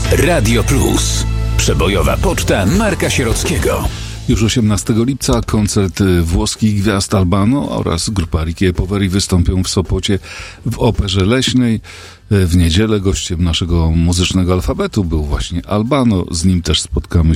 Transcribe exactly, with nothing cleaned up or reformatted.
Radio Plus. Przebojowa poczta Marka Sierockiego. Już osiemnastego lipca koncert włoskich gwiazd Albano oraz grupa Ricky Poveri wystąpią w Sopocie w Operze Leśnej. W niedzielę gościem naszego muzycznego alfabetu był właśnie Albano. Z nim też spotkamy